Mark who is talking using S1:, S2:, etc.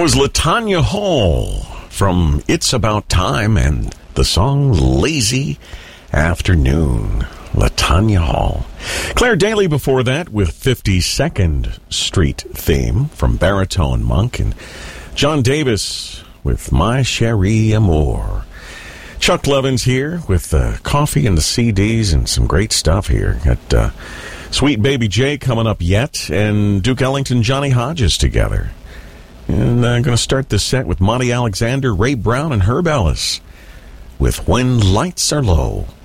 S1: Was LaTonya Hall from It's About Time and the song Lazy Afternoon. LaTonya Hall. Claire Daly before that with 52nd Street theme from Baritone Monk, and John Davis with My Cherie Amour. Chuck Levins here with the coffee and the CDs and some great stuff here. Got Sweet Baby J coming up yet, and Duke Ellington, Johnny Hodges together. And I'm going to start this set with Monty Alexander, Ray Brown, and Herb Ellis with When Lights Are Low.